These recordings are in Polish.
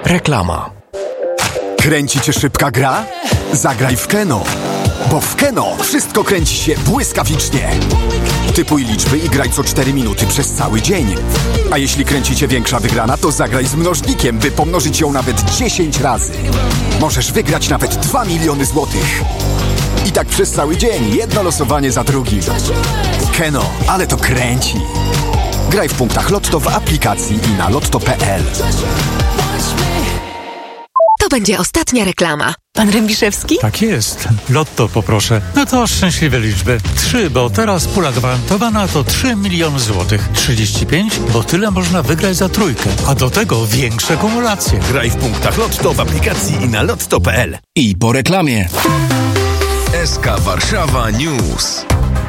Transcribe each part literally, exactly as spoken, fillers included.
Reklama. Kręci cię szybka gra? Zagraj w Keno. Bo w Keno wszystko kręci się błyskawicznie. Typuj liczby i graj co cztery minuty przez cały dzień. A jeśli kręci cię większa wygrana, to zagraj z mnożnikiem, by pomnożyć ją nawet dziesięć razy. Możesz wygrać nawet dwa miliony złotych. I tak przez cały dzień, jedno losowanie za drugim. Keno, ale to kręci. Graj w punktach Lotto w aplikacji i na lotto kropka p l. To będzie ostatnia reklama. Pan Rębiszewski? Tak jest. Lotto poproszę. No to szczęśliwe liczby. Trzy, bo teraz pula gwarantowana to trzy miliony złotych. trzydzieści pięć, bo tyle można wygrać za trójkę. A do tego większe kumulacje. Graj w punktach Lotto w aplikacji i na lotto kropka p l. I po reklamie. S K Warszawa News.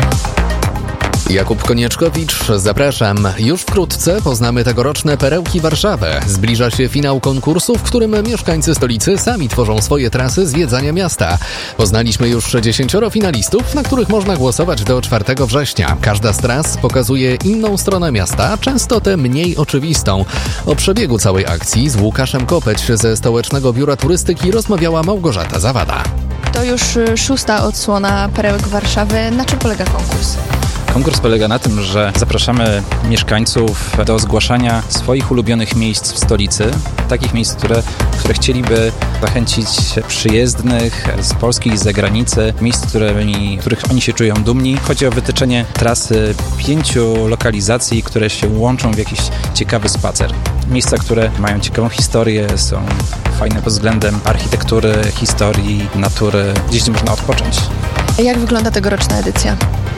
Jakub Konieczkowicz, zapraszam. Już wkrótce poznamy tegoroczne perełki Warszawy. Zbliża się finał konkursu, w którym mieszkańcy stolicy sami tworzą swoje trasy zwiedzania miasta. Poznaliśmy już dziesięcioro finalistów, na których można głosować do czwartego września. Każda z tras pokazuje inną stronę miasta, często tę mniej oczywistą. O przebiegu całej akcji z Łukaszem Kopeć ze Stołecznego Biura Turystyki rozmawiała Małgorzata Zawada. To już szósta odsłona Perełek Warszawy. Na czym polega konkurs? Konkurs polega na tym, że zapraszamy mieszkańców do zgłaszania swoich ulubionych miejsc w stolicy, takich miejsc, które, które chcieliby zachęcić przyjezdnych z Polski i z zagranicy, miejsc, którymi, których oni się czują dumni. Chodzi o wytyczenie trasy pięciu lokalizacji, które się łączą w jakiś ciekawy spacer. Miejsca, które mają ciekawą historię, są fajne pod względem architektury, historii, natury, gdzieś gdzie można odpocząć. Jak wygląda tegoroczna edycja?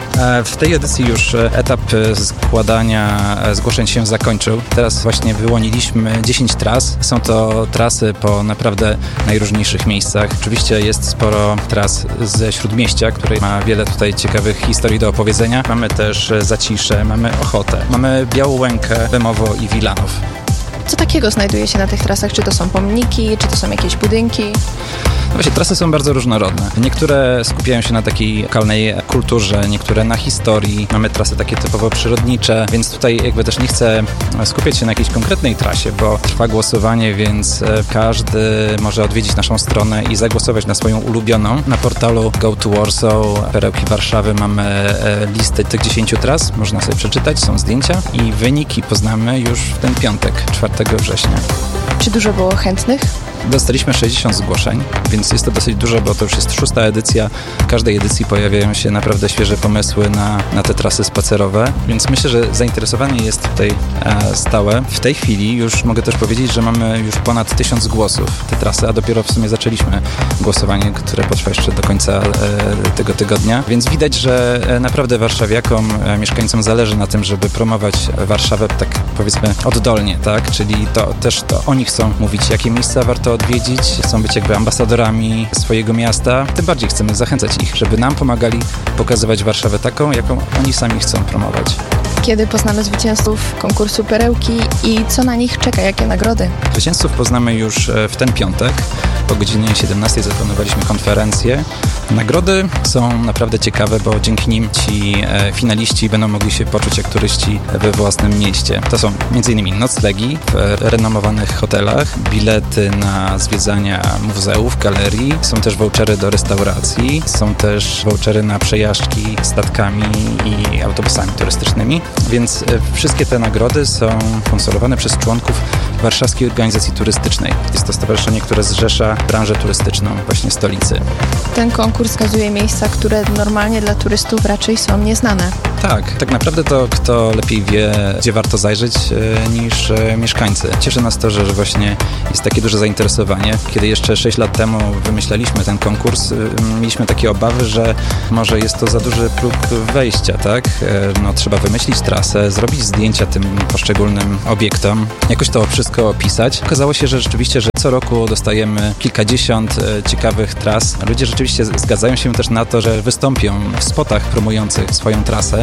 W tej edycji już etap składania zgłoszeń się zakończył. Teraz właśnie wyłoniliśmy dziesięć tras. Są to trasy po naprawdę najróżniejszych miejscach. Oczywiście jest sporo tras ze Śródmieścia, które ma wiele tutaj ciekawych historii do opowiedzenia. Mamy też Zacisze, mamy Ochotę, mamy Białołękę, Bemowo i Wilanów. Co takiego znajduje się na tych trasach? Czy to są pomniki, czy to są jakieś budynki? No właśnie, trasy są bardzo różnorodne. Niektóre skupiają się na takiej lokalnej kulturze, niektóre na historii. Mamy trasy takie typowo przyrodnicze, więc tutaj jakby też nie chcę skupiać się na jakiejś konkretnej trasie, bo trwa głosowanie, więc każdy może odwiedzić naszą stronę i zagłosować na swoją ulubioną. Na portalu Go to Warsaw, Perełki Warszawy mamy listę tych dziesięciu tras, można sobie przeczytać, są zdjęcia i wyniki poznamy już w ten piątek, czwartego września. Czy dużo było chętnych? Dostaliśmy sześćdziesiąt zgłoszeń, więc jest to dosyć dużo, bo to już jest szósta edycja. W każdej edycji pojawiają się naprawdę świeże pomysły na, na te trasy spacerowe, więc myślę, że zainteresowanie jest tutaj e, stałe. W tej chwili już mogę też powiedzieć, że mamy już ponad tysiąc głosów te trasy, a dopiero w sumie zaczęliśmy głosowanie, które potrwa jeszcze do końca e, tego tygodnia, więc widać, że e, naprawdę warszawiakom, e, mieszkańcom zależy na tym, żeby promować Warszawę tak powiedzmy oddolnie, tak? Czyli to też to oni chcą mówić, jakie miejsca warto odwiedzić, chcą być jakby ambasadorami swojego miasta. Tym bardziej chcemy zachęcać ich, żeby nam pomagali pokazywać Warszawę taką, jaką oni sami chcą promować. Kiedy poznamy zwycięzców konkursu Perełki i co na nich czeka, jakie nagrody? Zwycięzców poznamy już w ten piątek. Po godzinie siedemnastej zaplanowaliśmy konferencję. Nagrody są naprawdę ciekawe, bo dzięki nim ci finaliści będą mogli się poczuć jak turyści we własnym mieście. To są między innymi noclegi w renomowanych hotelach, bilety na zwiedzania muzeów, galerii, są też vouchery do restauracji, są też vouchery na przejażdżki statkami i autobusami turystycznymi, więc wszystkie te nagrody są sponsorowane przez członków Warszawskiej Organizacji Turystycznej. Jest to stowarzyszenie, które zrzesza branżę turystyczną właśnie stolicy. Ten konkurs wskazuje miejsca, które normalnie dla turystów raczej są nieznane. Tak, tak naprawdę to kto lepiej wie, gdzie warto zajrzeć e, niż e, mieszkańcy. Cieszy nas to, że, że właśnie jest takie duże zainteresowanie. Kiedy jeszcze sześć lat temu wymyślaliśmy ten konkurs, e, mieliśmy takie obawy, że może jest to za duży próg wejścia, tak? E, no trzeba wymyślić trasę, zrobić zdjęcia tym poszczególnym obiektom, jakoś to wszystko opisać. Okazało się, że rzeczywiście, że co roku dostajemy kilkadziesiąt e, ciekawych tras. Ludzie rzeczywiście zgadzają się też na to, że wystąpią w spotach promujących swoją trasę.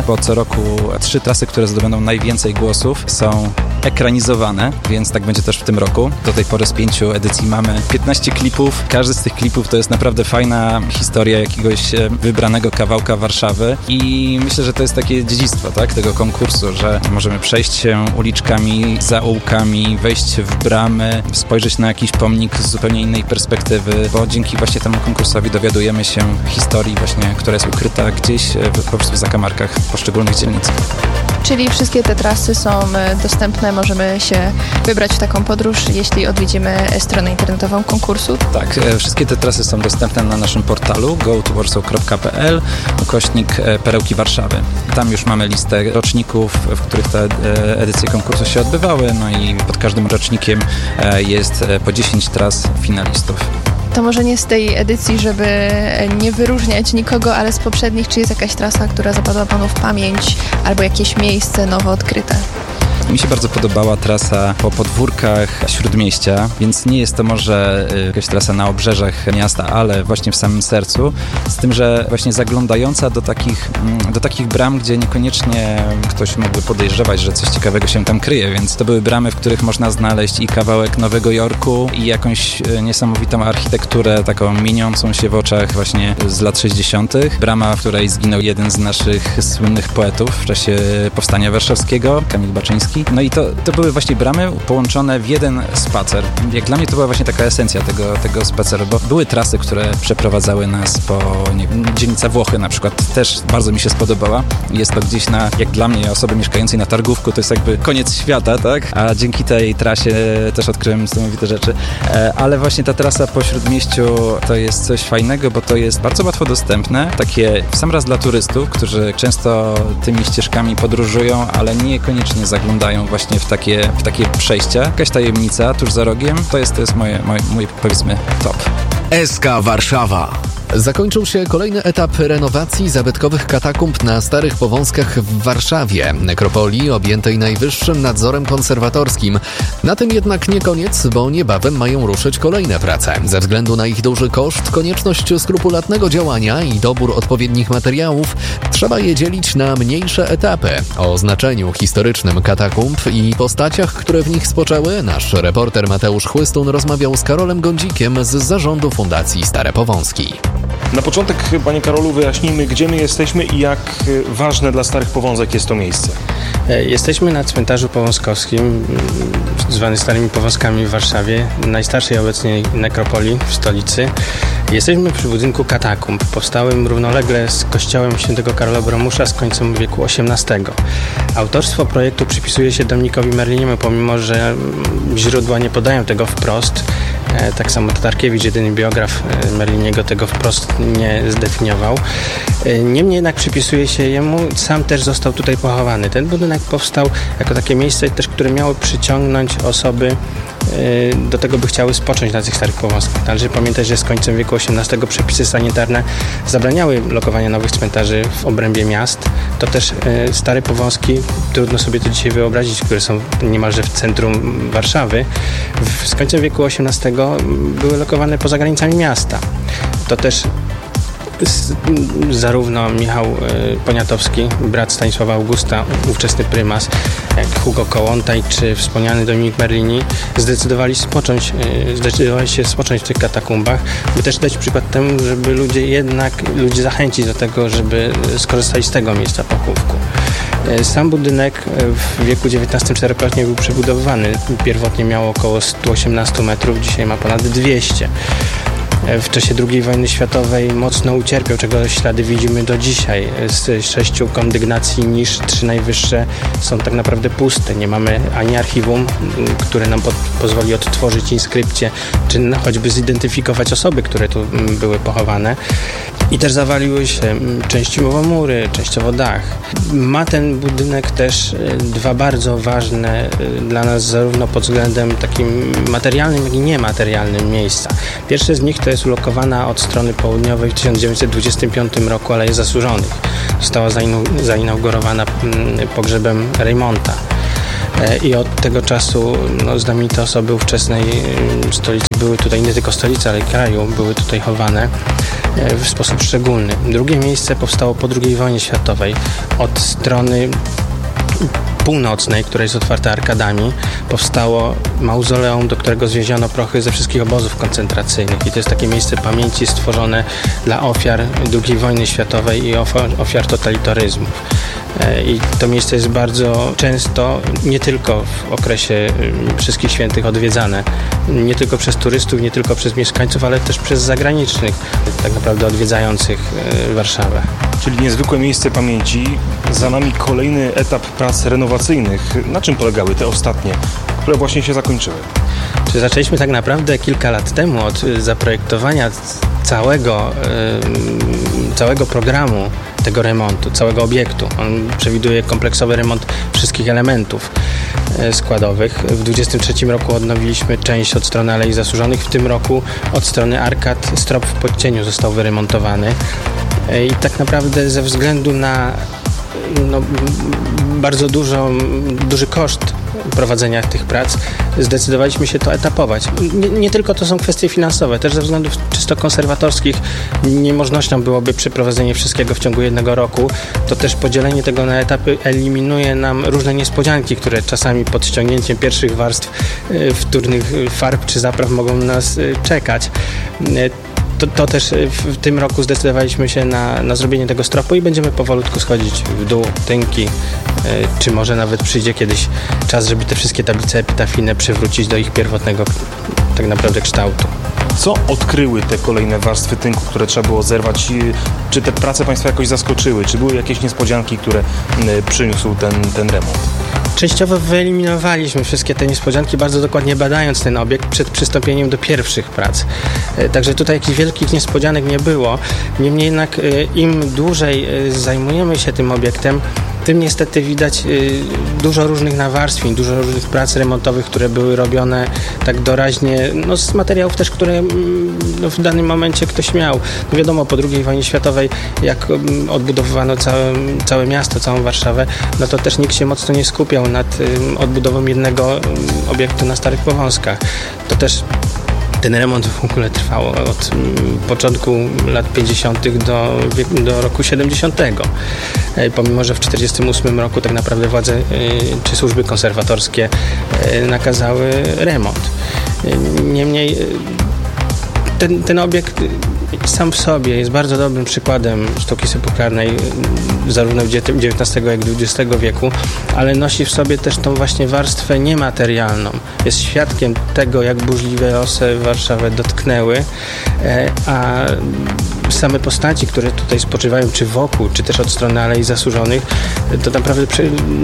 bo co roku trzy trasy, które zdobędą najwięcej głosów, są ekranizowane, więc tak będzie też w tym roku. Do tej pory z pięciu edycji mamy piętnaście klipów. Każdy z tych klipów to jest naprawdę fajna historia jakiegoś wybranego kawałka Warszawy i myślę, że to jest takie dziedzictwo, tak, tego konkursu, że możemy przejść się uliczkami, zaułkami, wejść w bramy, spojrzeć na jakiś pomnik z zupełnie innej perspektywy, bo dzięki właśnie temu konkursowi dowiadujemy się historii właśnie, która jest ukryta gdzieś po prostu w zakamarkach poszczególnych dzielnic. Czyli wszystkie te trasy są dostępne, możemy się wybrać w taką podróż, jeśli odwiedzimy stronę internetową konkursu? Tak, wszystkie te trasy są dostępne na naszym portalu go to warsaw kropka p l ukośnik Perełki Warszawy. Tam już mamy listę roczników, w których te edycje konkursu się odbywały, no i pod każdym rocznikiem jest po dziesięć tras finalistów. To może nie z tej edycji, żeby nie wyróżniać nikogo, ale z poprzednich, czy jest jakaś trasa, która zapadła Panu w pamięć, albo jakieś miejsce nowo odkryte? Mi się bardzo podobała trasa po podwórkach Śródmieścia, więc nie jest to może jakaś trasa na obrzeżach miasta, ale właśnie w samym sercu, z tym, że właśnie zaglądająca do takich, do takich bram, gdzie niekoniecznie ktoś mógłby podejrzewać, że coś ciekawego się tam kryje, więc to były bramy, w których można znaleźć i kawałek Nowego Jorku i jakąś niesamowitą architekturę, taką mieniącą się w oczach właśnie z lat sześćdziesiątych. Brama, w której zginął jeden z naszych słynnych poetów w czasie Powstania Warszawskiego, Kamil Baczyński. No i to, to były właśnie bramy połączone w jeden spacer. Jak dla mnie to była właśnie taka esencja tego, tego spaceru, bo były trasy, które przeprowadzały nas po, nie wiem, dzielnica Włochy na przykład, też bardzo mi się spodobała. Jest to gdzieś na, jak dla mnie, osoby mieszkającej na Targówku, to jest jakby koniec świata, tak? A dzięki tej trasie też odkryłem niesamowite rzeczy. Ale właśnie ta trasa po Śródmieściu to jest coś fajnego, bo to jest bardzo łatwo dostępne, takie w sam raz dla turystów, którzy często tymi ścieżkami podróżują, ale niekoniecznie zaglądają właśnie w takie, w takie przejścia. Jakaś tajemnica tuż za rogiem, to jest, to jest moje, moje, mój, powiedzmy, top. S K Warszawa. Zakończył się kolejny etap renowacji zabytkowych katakumb na Starych Powązkach w Warszawie, nekropolii objętej najwyższym nadzorem konserwatorskim. Na tym jednak nie koniec, bo niebawem mają ruszyć kolejne prace. Ze względu na ich duży koszt, konieczność skrupulatnego działania i dobór odpowiednich materiałów trzeba je dzielić na mniejsze etapy. O znaczeniu historycznym katakumb i postaciach, które w nich spoczęły, nasz reporter Mateusz Chłystun rozmawiał z Karolem Gądzikiem z zarządu Fundacji Stare Powązki. Na początek, panie Karolu, wyjaśnijmy, gdzie my jesteśmy i jak ważne dla Starych Powązek jest to miejsce. Jesteśmy na cmentarzu powązkowskim, zwany Starymi Powązkami w Warszawie, najstarszej obecnie nekropolii w stolicy. Jesteśmy przy budynku katakumb, powstałym równolegle z kościołem świętego Karola Bromusza z końcem wieku osiemnastego. Autorstwo projektu przypisuje się Dominikowi Merliniemu, pomimo że źródła nie podają tego wprost. Tak samo Tatarkiewicz, jedyny biograf Merliniego, tego wprost nie zdefiniował. Niemniej jednak przypisuje się jemu, sam też został tutaj pochowany. Ten budynek powstał jako takie miejsce też, które miało przyciągnąć osoby do tego, by chciały spocząć na tych Starych Powązkach. Należy pamiętać, że z końcem wieku osiemnastego przepisy sanitarne zabraniały lokowania nowych cmentarzy w obrębie miast. To też Stare Powązki, trudno sobie to dzisiaj wyobrazić, które są niemalże w centrum Warszawy, z końcem wieku osiemnastego były lokowane poza granicami miasta. To też zarówno Michał Poniatowski, brat Stanisława Augusta, ówczesny prymas, jak Hugo Kołłątaj czy wspomniany Dominik Merlini zdecydowali spocząć, zdecydowali się spocząć w tych katakumbach, by też dać przykład temu, żeby ludzie jednak, ludzi zachęcić do tego, żeby skorzystali z tego miejsca pochówku. Sam budynek w wieku dziewiętnastym czterokrotnie był przebudowywany. Pierwotnie miał około sto osiemnaście metrów, dzisiaj ma ponad dwieście. W czasie drugiej wojny światowej mocno ucierpiał, czego ślady widzimy do dzisiaj. Z sześciu kondygnacji niż trzy najwyższe są tak naprawdę puste. Nie mamy ani archiwum, które nam po- pozwoli odtworzyć inskrypcję, czy choćby zidentyfikować osoby, które tu były pochowane. I też zawaliły się częściowo mury, częściowo dach. Ma ten budynek też dwa bardzo ważne dla nas zarówno pod względem takim materialnym, jak i niematerialnym miejsca. Pierwsze z nich to jest ulokowana od strony południowej w tysiąc dziewięćset dwudziestym piątym roku Aleja Zasłużonych. Została zainaugurowana pogrzebem Reymonta. I od tego czasu no, znamienite osoby ówczesnej stolicy były tutaj, nie tylko stolicy, ale i kraju, były tutaj chowane. w sposób szczególny. Drugie miejsce powstało po drugiej wojnie światowej. Od strony północnej, która jest otwarta arkadami, powstało mauzoleum, do którego zwieziono prochy ze wszystkich obozów koncentracyjnych. I to jest takie miejsce pamięci stworzone dla ofiar drugiej wojny światowej i ofiar totalitaryzmów. I to miejsce jest bardzo często, nie tylko w okresie Wszystkich Świętych odwiedzane, nie tylko przez turystów, nie tylko przez mieszkańców, ale też przez zagranicznych, tak naprawdę odwiedzających Warszawę. Czyli niezwykłe miejsce pamięci. Za nami kolejny etap prac renowacyjnych. Na czym polegały te ostatnie, które właśnie się zakończyły? Czy zaczęliśmy tak naprawdę kilka lat temu od zaprojektowania całego, yy, całego programu tego remontu, całego obiektu. On przewiduje kompleksowy remont wszystkich elementów yy, składowych. W dwudziestym trzecim roku odnowiliśmy część od strony Alei Zasłużonych. W tym roku od strony arkad strop w Podcieniu został wyremontowany. Yy, I tak naprawdę ze względu na no, bardzo dużo, duży koszt prowadzenia tych prac, zdecydowaliśmy się to etapować. Nie, nie tylko to są kwestie finansowe, też ze względów czysto konserwatorskich niemożnością byłoby przeprowadzenie wszystkiego w ciągu jednego roku. To też podzielenie tego na etapy eliminuje nam różne niespodzianki, które czasami pod ściągnięciem pierwszych warstw wtórnych farb czy zapraw mogą nas czekać. To, to też w tym roku zdecydowaliśmy się na, na zrobienie tego stropu i będziemy powolutku schodzić w dół, tynki, czy może nawet przyjdzie kiedyś czas, żeby te wszystkie tablice epitafijne przywrócić do ich pierwotnego tak naprawdę kształtu. Co odkryły te kolejne warstwy tynku, które trzeba było zerwać? Czy te prace Państwa jakoś zaskoczyły? Czy były jakieś niespodzianki, które przyniósł ten, ten remont? Częściowo wyeliminowaliśmy wszystkie te niespodzianki, bardzo dokładnie badając ten obiekt przed przystąpieniem do pierwszych prac. Także tutaj jakichś wielkich niespodzianek nie było. Niemniej jednak im dłużej zajmujemy się tym obiektem, tym niestety widać dużo różnych nawarstwień, dużo różnych prac remontowych, które były robione tak doraźnie, no z materiałów też, które no, w danym momencie ktoś miał. No wiadomo, po drugiej wojnie światowej, jak odbudowywano całe, całe miasto, całą Warszawę, no to też nikt się mocno nie skupiał nad odbudową jednego obiektu na Starych Powązkach. To też ten remont w ogóle trwał od początku lat pięćdziesiątych do, do roku siedemdziesiątego. Pomimo, że w czterdziestym ósmym roku tak naprawdę władze czy służby konserwatorskie nakazały remont. Niemniej ten, ten obiekt sam w sobie jest bardzo dobrym przykładem sztuki sepulkralnej zarówno dziewiętnastego jak i dwudziestego wieku, ale nosi w sobie też tą właśnie warstwę niematerialną. Jest świadkiem tego, jak burzliwe losy Warszawę dotknęły, a same postaci, które tutaj spoczywają, czy wokół, czy też od strony Alei Zasłużonych, to naprawdę prze,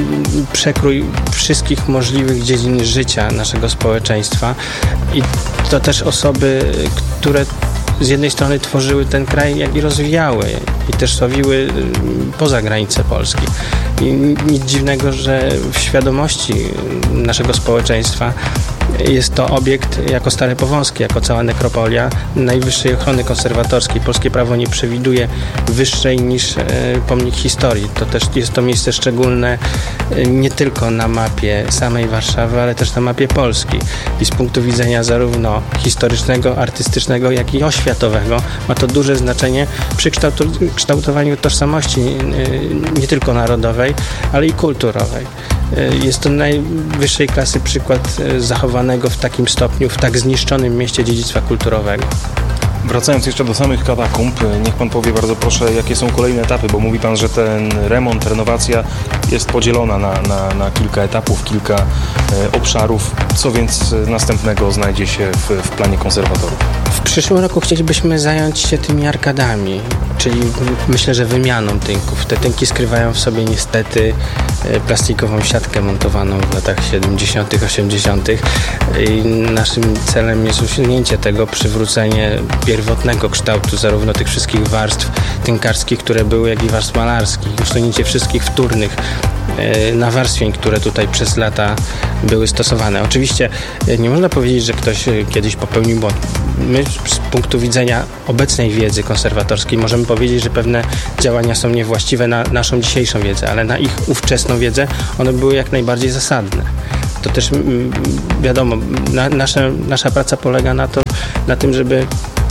przekrój wszystkich możliwych dziedzin życia naszego społeczeństwa i to też osoby, które z jednej strony tworzyły ten kraj, jak i rozwijały i też sławiły poza granice Polski. I nic dziwnego, że w świadomości naszego społeczeństwa jest to obiekt jako Stare Powązki, jako cała nekropolia najwyższej ochrony konserwatorskiej. Polskie prawo nie przewiduje wyższej niż pomnik historii. To też jest to miejsce szczególne nie tylko na mapie samej Warszawy, ale też na mapie Polski. I z punktu widzenia zarówno historycznego, artystycznego, jak i oświatowego ma to duże znaczenie przy kształtowaniu tożsamości nie tylko narodowej, ale i kulturowej. Jest to najwyższej klasy przykład zachowanego w takim stopniu, w tak zniszczonym mieście dziedzictwa kulturowego. Wracając jeszcze do samych katakumb, niech Pan powie bardzo proszę, jakie są kolejne etapy, bo mówi Pan, że ten remont, renowacja jest podzielona na, na, na kilka etapów, kilka e, obszarów. Co więc następnego znajdzie się w, w planie konserwatorów? W przyszłym roku chcielibyśmy zająć się tymi arkadami, czyli myślę, że wymianą tynków. Te tynki skrywają w sobie niestety plastikową siatkę montowaną w latach siedemdziesiątych, osiemdziesiątych. I naszym celem jest osiągnięcie tego, przywrócenie pierwotnego kształtu zarówno tych wszystkich warstw tynkarskich, które były, jak i warstw malarskich, usunięcie wszystkich wtórnych nawarstwień, które tutaj przez lata były stosowane. Oczywiście nie można powiedzieć, że ktoś kiedyś popełnił błąd. My z punktu widzenia obecnej wiedzy konserwatorskiej możemy powiedzieć, że pewne działania są niewłaściwe na naszą dzisiejszą wiedzę, ale na ich ówczesną wiedzę one były jak najbardziej zasadne. To też wiadomo, na, nasza, nasza praca polega na, to, na tym, żeby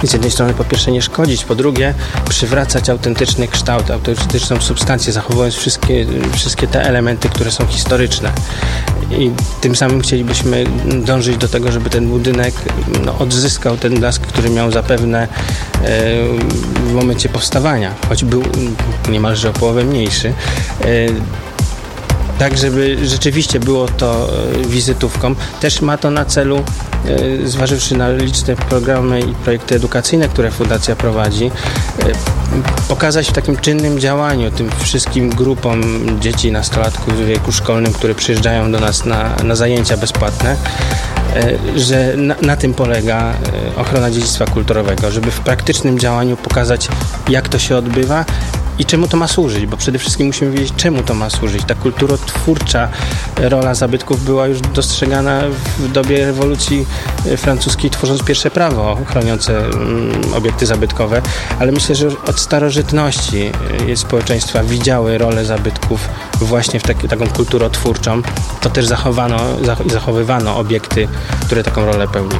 z jednej strony po pierwsze nie szkodzić, po drugie przywracać autentyczny kształt, autentyczną substancję, zachowując wszystkie, wszystkie te elementy, które są historyczne. I tym samym chcielibyśmy dążyć do tego, żeby ten budynek no, odzyskał ten blask, który miał zapewne e, w momencie powstawania, choć był niemalże o połowę mniejszy. E, tak, żeby rzeczywiście było to wizytówką. Też ma to na celu, e, zważywszy na liczne programy i projekty edukacyjne, które fundacja prowadzi, e, pokazać w takim czynnym działaniu tym wszystkim grupom dzieci i nastolatków w wieku szkolnym, które przyjeżdżają do nas na, na zajęcia bezpłatne, e, że na, na tym polega e, ochrona dziedzictwa kulturowego, żeby w praktycznym działaniu pokazać, jak to się odbywa i czemu to ma służyć, bo przede wszystkim musimy wiedzieć, czemu to ma służyć. Ta kulturotwórcza rola zabytków była już dostrzegana w dobie rewolucji francuskiej, tworząc pierwsze prawo chroniące obiekty zabytkowe, ale myślę, że od starożytności społeczeństwa widziały rolę zabytków właśnie w taki, taką kulturotwórczą. To też zachowano, zachowywano obiekty, które taką rolę pełniły.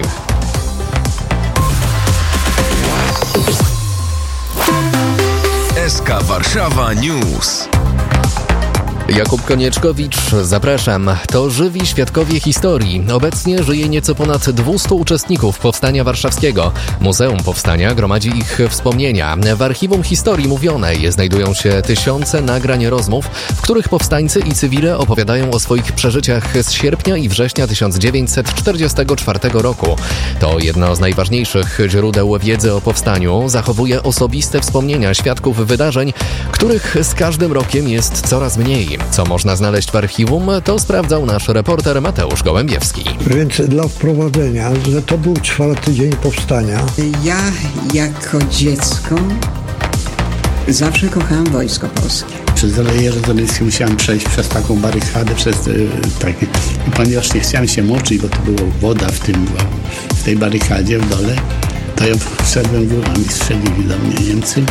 S K Warszawa News. Jakub Konieczkowicz, zapraszam. To żywi świadkowie historii. Obecnie żyje nieco ponad dwustu uczestników Powstania Warszawskiego. Muzeum Powstania gromadzi ich wspomnienia. W Archiwum Historii Mówionej znajdują się tysiące nagrań rozmów, w których powstańcy i cywile opowiadają o swoich przeżyciach z sierpnia i września tysiąc dziewięćset czterdziestego czwartego roku. To jedno z najważniejszych źródeł wiedzy o powstaniu. Zachowuje osobiste wspomnienia świadków wydarzeń, których z każdym rokiem jest coraz mniej. Co można znaleźć w archiwum, to sprawdzał nasz reporter Mateusz Gołębiewski. Więc dla wprowadzenia, że to był czwarty dzień powstania. Ja jako dziecko zawsze kochałam Wojsko Polskie. Przez Aleję Jerozolimską musiałam przejść przez taką barykadę, przez y, taki, ponieważ nie chciałam się moczyć, bo to była woda w, tym, w tej barykadzie w dole, to ja wszedłem górami, strzelili do mnie Niemcy.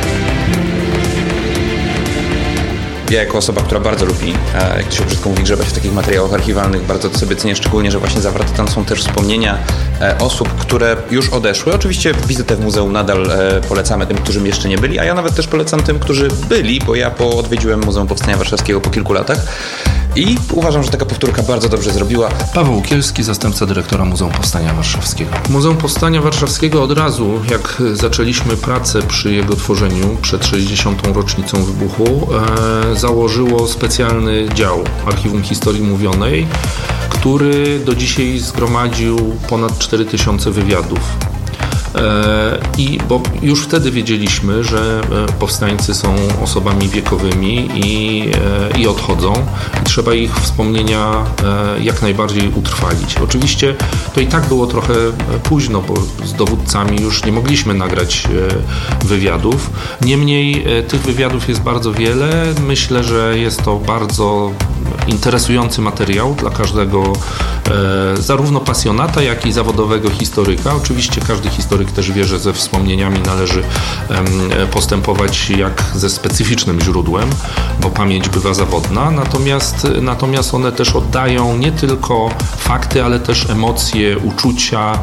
Ja jako osoba, która bardzo lubi, jak to się brzydko mówi, grzebać w takich materiałach archiwalnych, bardzo to sobie cenię, szczególnie, że właśnie zawarte tam są też wspomnienia osób, które już odeszły. Oczywiście wizytę w muzeum nadal polecamy tym, którzy jeszcze nie byli, a ja nawet też polecam tym, którzy byli, bo ja po odwiedziłem Muzeum Powstania Warszawskiego po kilku latach i uważam, że taka powtórka bardzo dobrze zrobiła. Paweł Kielski, zastępca dyrektora Muzeum Powstania Warszawskiego. Muzeum Powstania Warszawskiego od razu, jak zaczęliśmy pracę przy jego tworzeniu przed sześćdziesiątą rocznicą wybuchu, e, założyło specjalny dział Archiwum Historii Mówionej, który do dzisiaj zgromadził ponad cztery tysiące wywiadów. I bo już wtedy wiedzieliśmy, że powstańcy są osobami wiekowymi i, i odchodzą i trzeba ich wspomnienia jak najbardziej utrwalić. Oczywiście to i tak było trochę późno, bo z dowódcami już nie mogliśmy nagrać wywiadów. Niemniej tych wywiadów jest bardzo wiele. Myślę, że jest to bardzo interesujący materiał dla każdego zarówno pasjonata, jak i zawodowego historyka. Oczywiście każdy historyk też wie, że ze wspomnieniami należy postępować jak ze specyficznym źródłem, bo pamięć bywa zawodna, natomiast, natomiast one też oddają nie tylko fakty, ale też emocje, uczucia,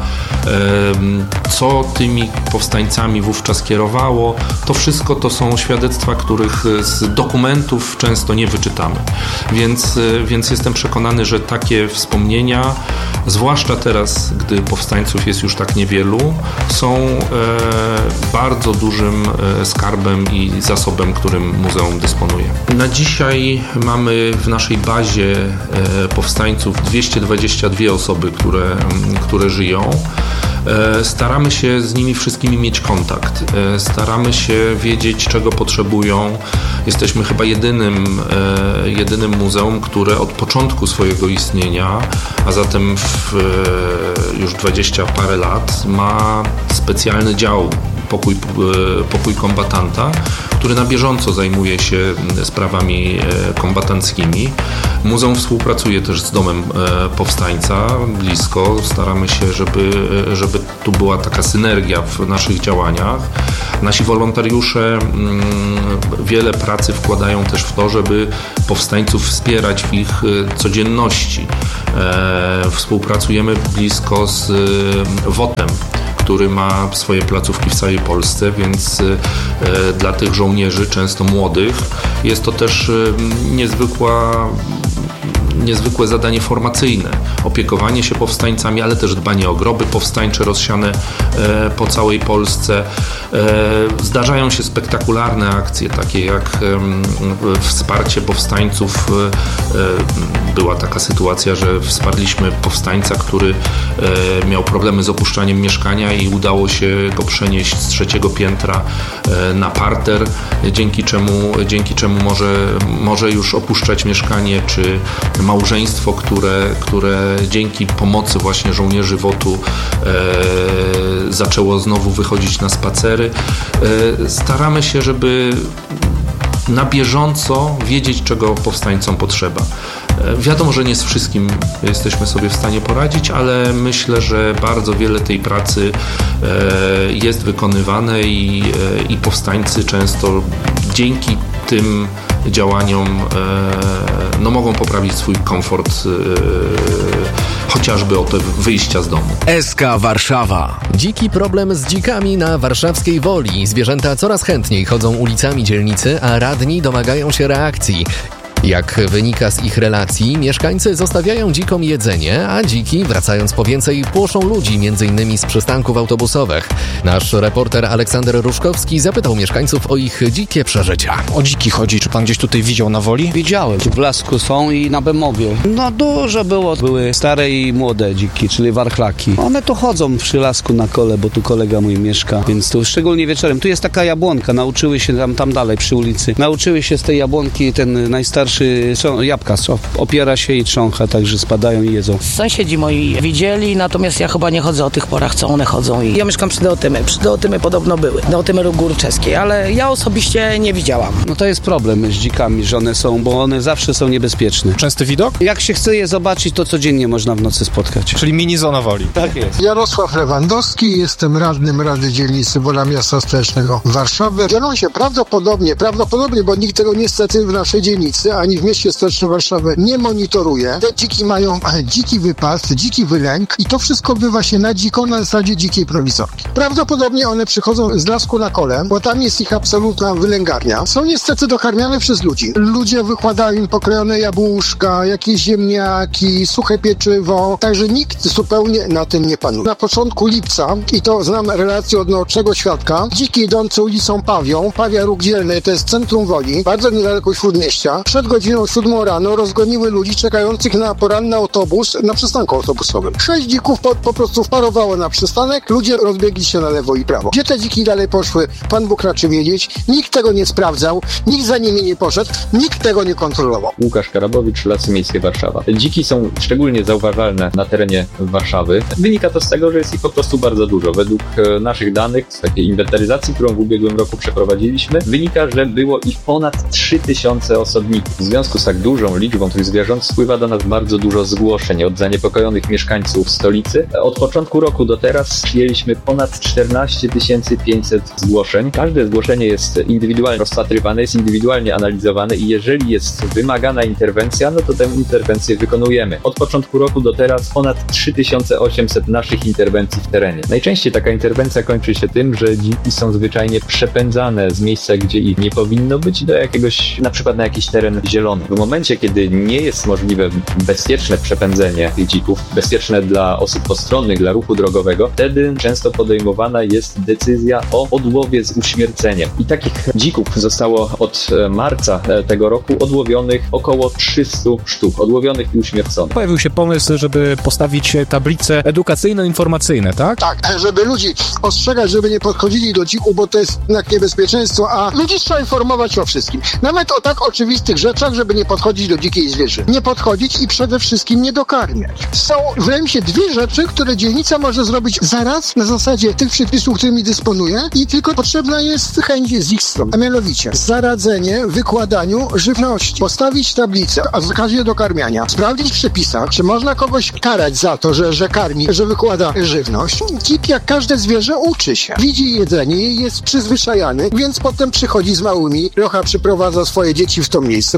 co tymi powstańcami wówczas kierowało. To wszystko to są świadectwa, których z dokumentów często nie wyczytamy. Więc, więc jestem przekonany, że takie wspomnienia, zwłaszcza teraz, gdy powstańców jest już tak niewielu, są e, bardzo dużym e, skarbem i zasobem, którym muzeum dysponuje. Na dzisiaj mamy w naszej bazie e, powstańców dwieście dwadzieścia dwie osoby, które, które żyją. Staramy się z nimi wszystkimi mieć kontakt. Staramy się wiedzieć, czego potrzebują. Jesteśmy chyba jedynym, jedynym muzeum, które od początku swojego istnienia, a zatem w już dwadzieścia parę lat, ma specjalny dział Pokój, pokój kombatanta, który na bieżąco zajmuje się sprawami kombatanckimi. Muzeum współpracuje też z Domem Powstańca blisko. Staramy się, żeby, żeby tu była taka synergia w naszych działaniach. Nasi wolontariusze wiele pracy wkładają też w to, żeby powstańców wspierać w ich codzienności. Współpracujemy blisko z wotem, który ma swoje placówki w całej Polsce, więc dla tych żołnierzy, często młodych, jest to też niezwykła niezwykłe zadanie formacyjne. Opiekowanie się powstańcami, ale też dbanie o groby powstańcze rozsiane e, po całej Polsce. E, zdarzają się spektakularne akcje, takie jak e, wsparcie powstańców. E, była taka sytuacja, że wsparliśmy powstańca, który e, miał problemy z opuszczaniem mieszkania i udało się go przenieść z trzeciego piętra e, na parter, dzięki czemu, dzięki czemu może, może już opuszczać mieszkanie, czy małżeństwo, które, które dzięki pomocy właśnie żołnierzy WOT-u e, zaczęło znowu wychodzić na spacery. E, staramy się, żeby na bieżąco wiedzieć, czego powstańcom potrzeba. E, wiadomo, że nie z wszystkim jesteśmy sobie w stanie poradzić, ale myślę, że bardzo wiele tej pracy e, jest wykonywane i, e, i powstańcy często dzięki tym działaniom e, no mogą poprawić swój komfort e, chociażby od wyjścia z domu. S K Warszawa. Dziki problem z dzikami na warszawskiej Woli. Zwierzęta coraz chętniej chodzą ulicami dzielnicy, a radni domagają się reakcji. Jak wynika z ich relacji, mieszkańcy zostawiają dzikom jedzenie, a dziki, wracając po więcej, płoszą ludzi, między innymi z przystanków autobusowych. Nasz reporter Aleksander Ruszkowski zapytał mieszkańców o ich dzikie przeżycia. O dziki chodzi. Czy pan gdzieś tutaj widział na Woli? Widziałem. W Blasku są i na Bemowie. No dużo było. Były stare i młode dziki, czyli warchlaki. One tu chodzą przy lasku na kole, bo tu kolega mój mieszka, więc tu szczególnie wieczorem. Tu jest taka jabłonka, nauczyły się tam, tam dalej przy ulicy. Nauczyły się z tej jabłonki, ten najstarszy jabłka opiera się i trzącha, także spadają i jedzą. Sąsiedzi moi widzieli, natomiast ja chyba nie chodzę o tych porach, co one chodzą. I ja mieszkam przy Deotymy. Przy Deotymy podobno były. Deotymy Góry Czeskiej, ale ja osobiście nie widziałam. No to jest problem z dzikami, że one są, bo one zawsze są niebezpieczne. Częsty widok? Jak się chce je zobaczyć, to codziennie można w nocy spotkać. Czyli mini zona Woli. Tak jest. Jarosław Lewandowski, jestem radnym Rady Dzielnicy Wola Miasta Stołecznego Warszawy. Dzielą się prawdopodobnie, prawdopodobnie, bo nikt tego niestety w naszej dzielnicy, ani w mieście stołecznym Warszawy nie monitoruje. Te dziki mają dziki wypas, dziki wylęk i to wszystko bywa się na dziko na zasadzie dzikiej prowizorki. Prawdopodobnie one przychodzą z lasku na kole, bo tam jest ich absolutna wylęgarnia. Są niestety dokarmiane przez ludzi. Ludzie wykładają im pokrojone jabłuszka, jakieś ziemniaki, suche pieczywo, także nikt zupełnie na tym nie panuje. Na początku lipca, i to znam relację od naocznego świadka, dziki idące ulicą Pawią, Pawia Róg Dzielny, to jest centrum Woli, bardzo niedaleko Śródmieścia, przed godziną siódmą rano rozgoniły ludzi czekających na poranny autobus na przystanku autobusowym. Sześć dzików po, po prostu wparowało na przystanek, ludzie rozbiegli się na lewo i prawo. Gdzie te dziki dalej poszły, Pan Bóg raczy wiedzieć, nikt tego nie sprawdzał, nikt za nimi nie poszedł, nikt tego nie kontrolował. Łukasz Karabowicz, Lasy Miejskie Warszawa. Dziki są szczególnie zauważalne na terenie Warszawy. Wynika to z tego, że jest ich po prostu bardzo dużo. Według naszych danych z takiej inwentaryzacji, którą w ubiegłym roku przeprowadziliśmy, wynika, że było ich ponad trzy tysiące osobników. W związku z tak dużą liczbą tych zwierząt spływa do nas bardzo dużo zgłoszeń od zaniepokojonych mieszkańców stolicy. Od początku roku do teraz przyjęliśmy ponad czternaście tysięcy pięćset zgłoszeń. Każde zgłoszenie jest indywidualnie rozpatrywane, jest indywidualnie analizowane i jeżeli jest wymagana interwencja, no to tę interwencję wykonujemy. Od początku roku do teraz ponad trzy tysiące osiemset naszych interwencji w terenie. Najczęściej taka interwencja kończy się tym, że dziki są zwyczajnie przepędzane z miejsca, gdzie ich nie powinno być, do jakiegoś, na przykład na jakiś teren zielony. W momencie, kiedy nie jest możliwe bezpieczne przepędzenie tych dzików, bezpieczne dla osób postronnych, dla ruchu drogowego, wtedy często podejmowana jest decyzja o odłowie z uśmierceniem. I takich dzików zostało od marca tego roku odłowionych około trzysta sztuk, odłowionych i uśmierconych. Pojawił się pomysł, żeby postawić tablice edukacyjno-informacyjne, tak? Tak, żeby ludzi ostrzegać, żeby nie podchodzili do dzików, bo to jest jednak niebezpieczeństwo, a ludzi trzeba informować o wszystkim. Nawet o tak oczywistych rzeczach, żeby nie podchodzić do dzikiej zwierzy. Nie podchodzić i przede wszystkim nie dokarmiać. Są, wydaje mi się, dwie rzeczy, które dzielnica może zrobić zaraz na zasadzie tych przepisów, którymi dysponuje i tylko potrzebna jest chęć z ich strony. A mianowicie zaradzenie wykładaniu żywności. Postawić tablicę o zakazie dokarmiania. Sprawdzić w przepisach, czy można kogoś karać za to, że, że karmi, że wykłada żywność. Dzik, jak każde zwierzę, uczy się. Widzi jedzenie i jest przyzwyczajany, więc potem przychodzi z małymi, trochę przyprowadza swoje dzieci w to miejsce.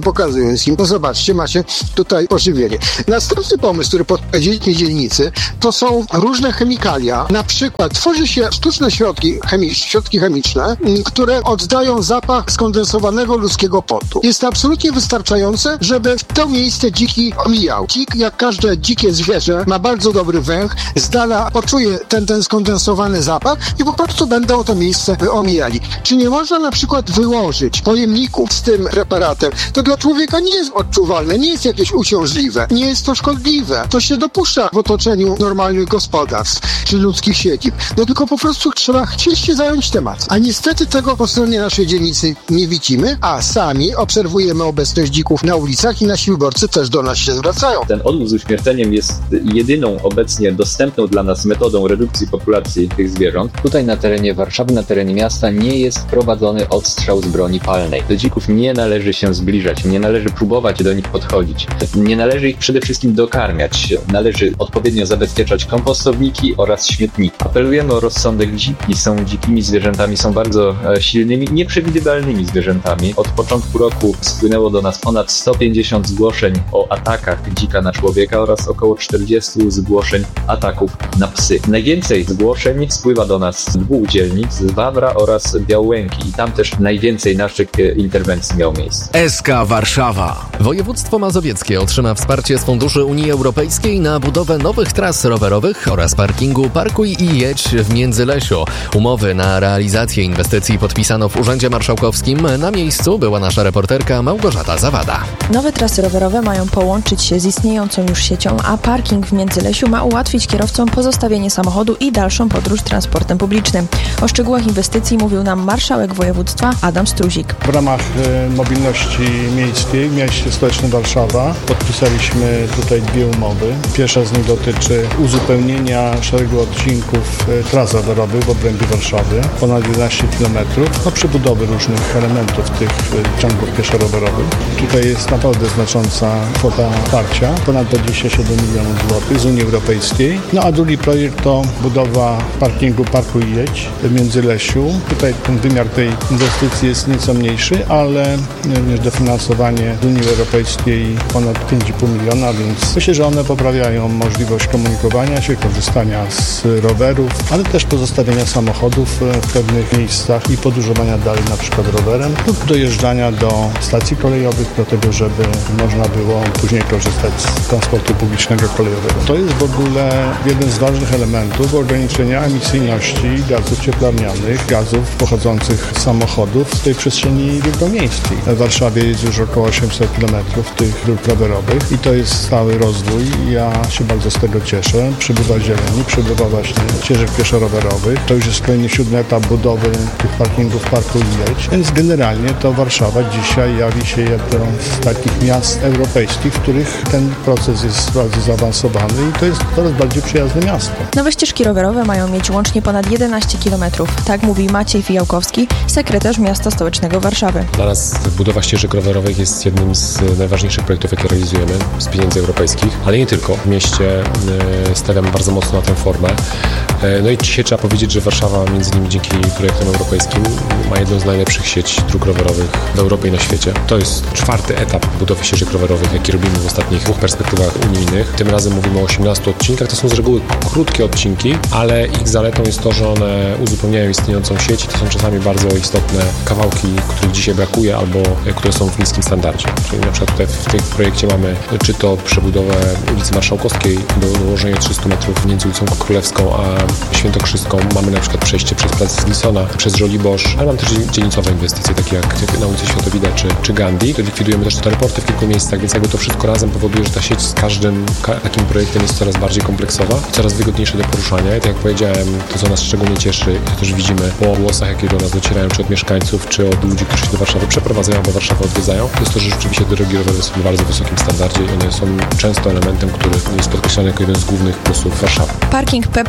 pokazując im, no zobaczcie, macie tutaj pożywienie. Następny pomysł, który podpowiedzieli dzielnicy, to są różne chemikalia. Na przykład tworzy się sztuczne środki, chemi- środki chemiczne, które oddają zapach skondensowanego ludzkiego potu. Jest to absolutnie wystarczające, żeby w to miejsce dziki omijał. Dzik, jak każde dzikie zwierzę, ma bardzo dobry węch, z dala poczuje ten, ten skondensowany zapach i po prostu będą to miejsce omijali. Czy nie można na przykład wyłożyć pojemników z tym preparatem? To dla człowieka nie jest odczuwalne, nie jest jakieś uciążliwe, nie jest to szkodliwe. To się dopuszcza w otoczeniu normalnych gospodarstw czy ludzkich siedzib. No tylko po prostu trzeba chcieć się zająć tematem. A niestety tego po stronie naszej dzielnicy nie widzimy, a sami obserwujemy obecność dzików na ulicach i nasi wyborcy też do nas się zwracają. Ten odłóg z uśmierceniem jest jedyną obecnie dostępną dla nas metodą redukcji populacji tych zwierząt. Tutaj na terenie Warszawy, na terenie miasta nie jest prowadzony odstrzał z broni palnej. Do dzików nie należy się zbliżać, nie należy próbować do nich podchodzić. Nie należy ich przede wszystkim dokarmiać. Należy odpowiednio zabezpieczać kompostowniki oraz śmietniki. Apelujemy o rozsądek. Dziki są dzikimi zwierzętami, są bardzo silnymi, nieprzewidywalnymi zwierzętami. Od początku roku spłynęło do nas ponad sto pięćdziesiąt zgłoszeń o atakach dzika na człowieka oraz około czterdzieści zgłoszeń ataków na psy. Najwięcej zgłoszeń spływa do nas z dwóch dzielnic, z Wawra oraz Białęki i tam też najwięcej naszych interwencji miało miejsce. S K Warszawa. Województwo mazowieckie otrzyma wsparcie z funduszy Unii Europejskiej na budowę nowych tras rowerowych oraz parkingu Parkuj i Jedź w Międzylesiu. Umowy na realizację inwestycji podpisano w Urzędzie Marszałkowskim. Na miejscu była nasza reporterka Małgorzata Zawada. Nowe trasy rowerowe mają połączyć się z istniejącą już siecią, a parking w Międzylesiu ma ułatwić kierowcom pozostawienie samochodu i dalszą podróż transportem publicznym. O szczegółach inwestycji mówił nam marszałek województwa Adam Struzik. W ramach y, mobilności miejskiej w mieście stołecznym Warszawa podpisaliśmy tutaj dwie umowy. Pierwsza z nich dotyczy uzupełnienia szeregu odcinków y, tras rowerowych w obrębie Warszawy, ponad jedenaście kilometrów, no przebudowy różnych elementów tych y, ciągów pieszo-rowerowych. Tutaj jest naprawdę znacząca kwota wsparcia, ponad dwadzieścia siedem milionów złotych z Unii Europejskiej. No a drugi projekt to budowa parkingu Parkuj i Jedź w Międzylesiu. Tutaj ten wymiar tej inwestycji jest nieco mniejszy, ale również dofinansowanie z Unii Europejskiej ponad pięć i pół miliona, więc myślę, że one poprawiają możliwość komunikowania się, korzystania z rowerów, ale też pozostawienia samochodów w pewnych miejscach i podróżowania dalej na przykład rowerem lub dojeżdżania do stacji kolejowych do tego, żeby można było później korzystać z transportu publicznego kolejowego. To jest w ogóle jeden z ważnych elementów ograniczenia emisyjności gazów cieplarnianych, gazów pochodzących z samochodów w tej przestrzeni wielkomiejskiej. W Warszawie jest już około osiemset kilometrów tych dróg rowerowych i to jest stały rozwój. Ja się bardzo z tego cieszę. Przybywa zieleni, przybywa właśnie ścieżek pieszo-rowerowych. To już jest kolejny siódmy etap budowy tych parkingów Parkuj i Jedź. Więc generalnie to Warszawa dzisiaj jawi się jedną z takich miast europejskich, w których ten proces jest bardzo zaawansowany i to jest coraz bardziej przyjazne miasto. Nowe ścieżki rowerowe mają mieć łącznie ponad jedenaście kilometrów. Tak mówi Maciej Fijałkowski, sekretarz Miasta Stołecznego Warszawy. Dla nas budowa ścieżek rowerowych jest jednym z najważniejszych projektów, jakie realizujemy z pieniędzy europejskich, ale nie tylko. W mieście stawiamy bardzo mocno na tę formę. No i dzisiaj trzeba powiedzieć, że Warszawa między innymi dzięki projektom europejskim ma jedną z najlepszych sieci dróg rowerowych w Europie i na świecie. To jest czwarty etap budowy ścieżek rowerowych, jaki robimy w ostatnich dwóch perspektywach unijnych. Tym razem mówimy o osiemnastu odcinkach. To są z reguły krótkie odcinki, ale ich zaletą jest to, że one uzupełniają istniejącą sieć. To są czasami bardzo istotne kawałki, których dzisiaj brakuje albo które są w niskim standardzie. Czyli na przykład tutaj w tym projekcie mamy czy to przebudowę ulicy Marszałkowskiej do dołożenia trzystu metrów między ulicą Królewską a Świętokrzyską. Mamy na przykład przejście przez plac Wilsona, przez Żoliborz, ale mamy też dzielnicowe inwestycje, takie jak na ulicy Światowida czy, czy Gandhi. To likwidujemy też te teleporty w kilku miejscach, więc jakby to wszystko razem powoduje, że ta sieć z każdym ka- takim projektem jest coraz bardziej kompleksowa i coraz wygodniejsza do poruszania. I tak jak powiedziałem, to co nas szczególnie cieszy, to też widzimy po głosach, jakie do nas docierają, czy od mieszkańców, czy od ludzi, którzy się do Warszawy przeprowadzają, bo Warszawę odwiedzają, to jest to, że rzeczywiście drogi rowerowe są w bardzo wysokim standardzie i one są często elementem, który jest podkreślany jako jeden z głównych plusów Warszawy. Parking P plus R w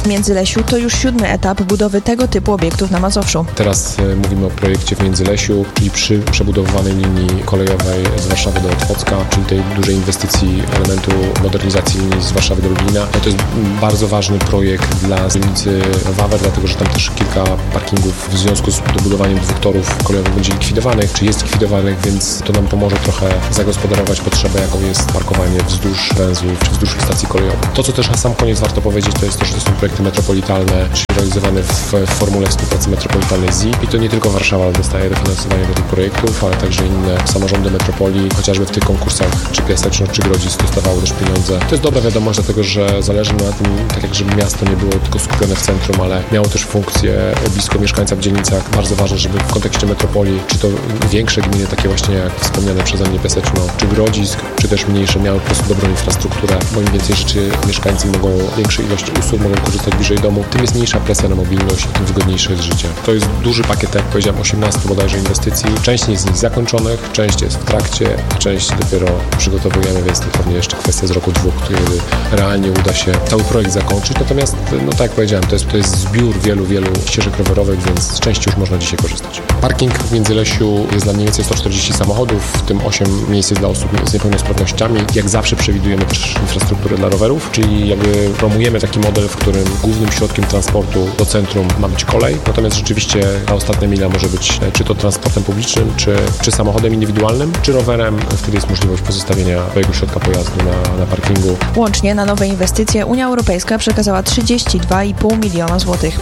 W Międzylesiu to już siódmy etap budowy tego typu obiektów na Mazowszu. Teraz e, mówimy o projekcie w Międzylesiu, czyli przy przebudowanej linii kolejowej z Warszawy do Otwocka, czyli tej dużej inwestycji elementu modernizacji linii z Warszawy do Lublina. No to jest bardzo ważny projekt dla dzielnicy Wawer, dlatego że tam też kilka parkingów w związku z dobudowaniem dwóch torów kolejowych będzie likwidowanych, czy jest likwidowanych, więc to nam pomoże trochę zagospodarować potrzebę, jaką jest parkowanie wzdłuż węzłów, czy wzdłuż stacji kolejowych. To, co też na sam koniec warto powiedzieć, to jest to, że to są projekty metropolitalne, czyli realizowane w, w formule współpracy metropolitalnej z I I to nie tylko Warszawa dostaje dofinansowanie do tych projektów, ale także inne samorządy metropolii, chociażby w tych konkursach, czy Piaseczno, czy Grodzisk dostawało też pieniądze. To jest dobra wiadomość, dlatego że zależy na tym, tak jak żeby miasto nie było tylko skupione w centrum, ale miało też funkcję blisko mieszkańca w dzielnicach. Bardzo ważne, żeby w kontekście metropolii, czy to większe gminy, takie właśnie jak wspomniane przeze mnie Piaseczno, czy Grodzisk, czy też mniejsze, miały po prostu dobrą infrastrukturę, bo im więcej rzeczy mieszkańcy mogą, większej ilości usług mogą korzystać bliżej domu, tym jest mniejsza presja na mobilność, tym wygodniejsze jest życie. To jest duży pakiet, jak powiedziałem, osiemnaście bodajże inwestycji. Część jest z nich zakończonych, część jest w trakcie, a część dopiero przygotowujemy, więc to pewnie jeszcze kwestia z roku dwóch, kiedy realnie uda się cały projekt zakończyć. Natomiast, no tak jak powiedziałem, to jest, to jest zbiór wielu, wielu ścieżek rowerowych, więc z części już można dzisiaj korzystać. Parking w Międzylesiu jest dla mniej więcej sto czterdzieści samochodów, w tym osiem miejsc dla osób z niepełnosprawnościami. Jak zawsze przewidujemy też infrastrukturę dla rowerów, czyli jakby promujemy taki model, w którym głównym środkiem transportu do centrum ma być kolej, natomiast rzeczywiście ta ostatnia mila może być czy to transportem publicznym, czy, czy samochodem indywidualnym, czy rowerem. Wtedy jest możliwość pozostawienia swojego środka pojazdu na, na parkingu. Łącznie na nowe inwestycje Unia Europejska przekazała trzydzieści dwa i pół miliona złotych.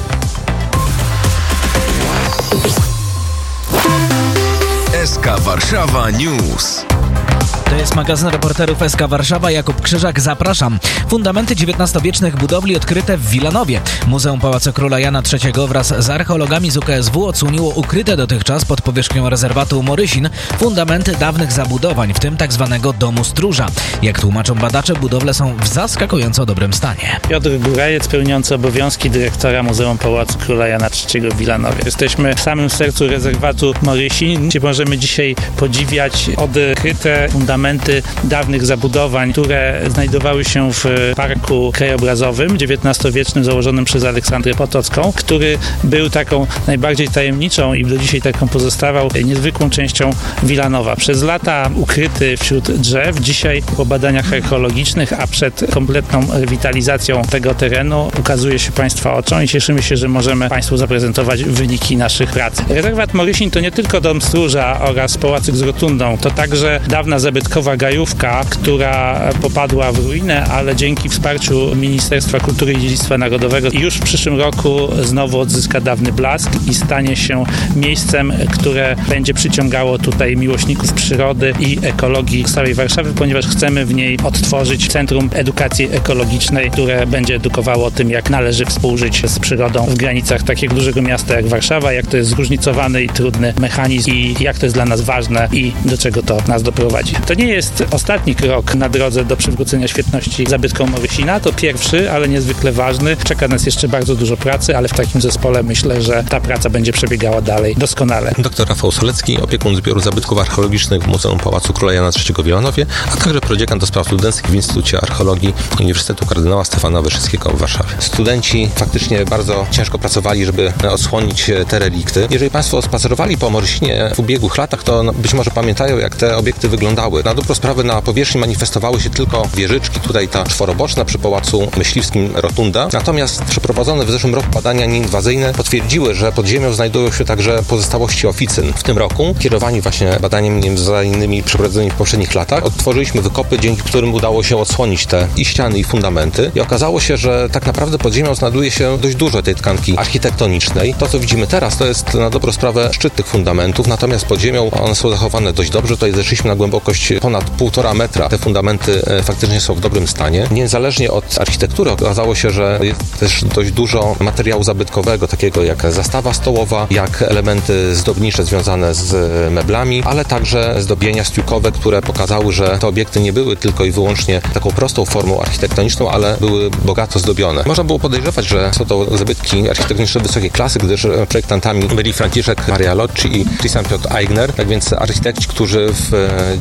S K Warszawa News. To jest magazyn reporterów S K Warszawa. Jakub Krzyżak, zapraszam. Fundamenty dziewiętnastowiecznych budowli odkryte w Wilanowie. Muzeum Pałacu Króla Jana trzeciego wraz z archeologami z U K S W odsłoniło ukryte dotychczas pod powierzchnią rezerwatu Morysin fundamenty dawnych zabudowań, w tym tzw. domu stróża. Jak tłumaczą badacze, budowle są w zaskakująco dobrym stanie. Piotr Górajec, pełniący obowiązki dyrektora Muzeum Pałacu Króla Jana trzeciego w Wilanowie. Jesteśmy w samym sercu rezerwatu Morysin, gdzie możemy dzisiaj podziwiać odkryte fundamenty dawnych zabudowań, które znajdowały się w parku krajobrazowym dziewiętnastowiecznym założonym przez Aleksandrę Potocką, który był taką najbardziej tajemniczą i do dzisiaj taką pozostawał niezwykłą częścią Wilanowa. Przez lata ukryty wśród drzew, dzisiaj po badaniach archeologicznych, a przed kompletną rewitalizacją tego terenu ukazuje się Państwa oczom i cieszymy się, że możemy Państwu zaprezentować wyniki naszych prac. Rezerwat Morysin to nie tylko dom stróża oraz pałacyk z rotundą, to także dawna zabytkowa gajówka, która popadła w ruinę, ale dzięki wsparciu Ministerstwa Kultury i Dziedzictwa Narodowego już w przyszłym roku znowu odzyska dawny blask i stanie się miejscem, które będzie przyciągało tutaj miłośników przyrody i ekologii z całej Warszawy, ponieważ chcemy w niej odtworzyć Centrum Edukacji Ekologicznej, które będzie edukowało o tym, jak należy współżyć z przyrodą w granicach takiego dużego miasta jak Warszawa, jak to jest zróżnicowany i trudny mechanizm i jak to jest dla nas ważne i do czego to nas doprowadzi. To nie jest ostatni krok na drodze do przywrócenia świetności zabytkom Morysina, to pierwszy, ale niezwykle ważny. Czeka nas jeszcze bardzo dużo pracy, ale w takim zespole myślę, że ta praca będzie przebiegała dalej doskonale. Doktor Rafał Solecki, opiekun zbioru zabytków archeologicznych w Muzeum Pałacu Króla Jana trzeciego w Wilanowie, a także prodziekan do spraw studenckich w Instytucie Archeologii Uniwersytetu Kardynała Stefana Wyszyńskiego w Warszawie. Studenci faktycznie bardzo ciężko pracowali, żeby odsłonić te relikty. Jeżeli Państwo spacerowali po Morysinie w ubiegłych latach, to być może pamiętają, jak te obiekty wyglądały. Na dobrą sprawę na powierzchni manifestowały się tylko wieżyczki, tutaj ta czworoboczna przy Pałacu Myśliwskim rotunda. Natomiast przeprowadzone w zeszłym roku badania nieinwazyjne potwierdziły, że pod ziemią znajdują się także pozostałości oficyn. W tym roku, kierowani właśnie badaniami nieinwazyjnymi przeprowadzonymi w poprzednich latach, odtworzyliśmy wykopy, dzięki którym udało się odsłonić te i ściany, i fundamenty. I okazało się, że tak naprawdę pod ziemią znajduje się dość dużo tej tkanki architektonicznej. To, co widzimy teraz, to jest na dobrą sprawę szczyt tych fundamentów, natomiast pod ziemią one są zachowane dość dobrze. Tutaj zeszliśmy na głębokość ponad półtora metra. Te fundamenty faktycznie są w dobrym stanie. Niezależnie od architektury okazało się, że jest też dość dużo materiału zabytkowego, takiego jak zastawa stołowa, jak elementy zdobnicze związane z meblami, ale także zdobienia stiukowe, które pokazały, że te obiekty nie były tylko i wyłącznie taką prostą formą architektoniczną, ale były bogato zdobione. Można było podejrzewać, że są to zabytki architektoniczne wysokiej klasy, gdyż projektantami byli Franciszek Maria Locci i Christian Piotr Eigner, tak więc architekci, którzy w dziewiętnastym